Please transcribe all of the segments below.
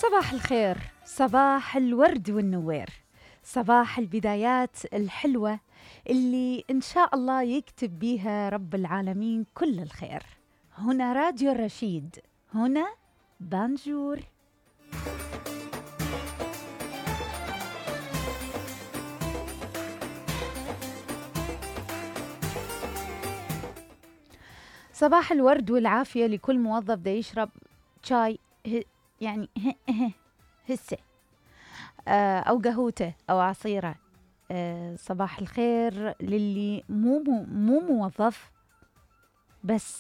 صباح الخير، صباح الورد والنوير، صباح البدايات الحلوة اللي إن شاء الله يكتب بيها رب العالمين كل الخير. هنا راديو الرشيد، هنا بانجور. صباح الورد والعافية لكل موظف دا يشرب شاي يعني هسه أو قهوته أو عصيرة. صباح الخير للي مو موظف بس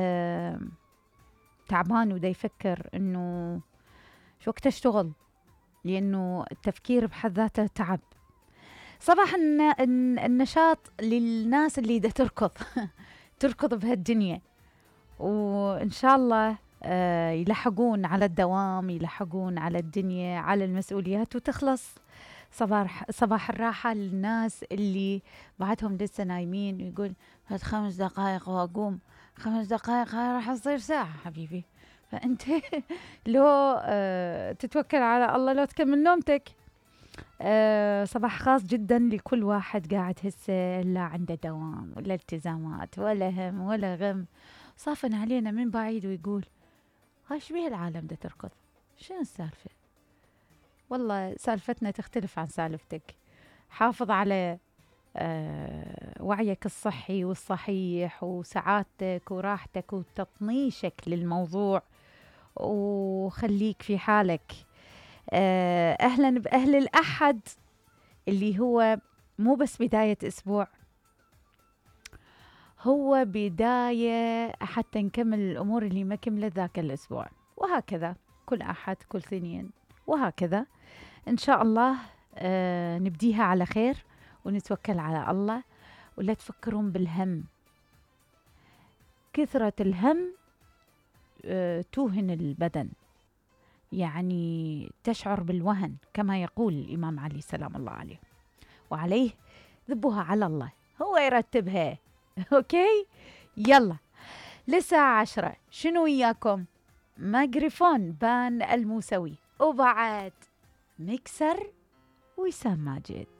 تعبان ودا يفكر إنه شو وقت أشتغل، لأنه التفكير بحد ذاته تعب. صباح النشاط للناس اللي دا تركض تركض بهالدنيا، وإن شاء الله يلحقون على الدوام، يلحقون على الدنيا، على المسؤوليات، وتخلص صباح الراحة للناس اللي بعدهم لسه نايمين ويقول هاد 5 دقائق وأقوم. 5 دقائق هاي راح تصير ساعة حبيبي، فأنت لو تتوكل على الله لو تكمل نومتك. صباح خاص جدا لكل واحد قاعد هسه لا عنده دوام ولا التزامات ولا هم ولا غم، صافن علينا من بعيد ويقول هاي شبيه العالم ده تركض، شنو السالفة؟ والله سالفتنا تختلف عن سالفتك. حافظ على وعيك الصحي والصحيح وسعادتك وراحتك وتطنيشك للموضوع، وخليك في حالك. أهلا بأهل الأحد اللي هو مو بس بداية أسبوع، هو بداية حتى نكمل الأمور اللي ما كملت ذاك الأسبوع، وهكذا كل أحد كل ثنين، وهكذا إن شاء الله نبديها على خير ونتوكل على الله. ولا تفكرون بالهم، كثرة الهم توهن البدن، يعني تشعر بالوهن كما يقول الإمام علي سلام الله عليه وعليه، ذبوها على الله هو يرتبها. أوكي يلا لساعة 10 شنو وياكم؟ مايكروفون بان الموسوي، وبعد ميكسر وسام ماجد.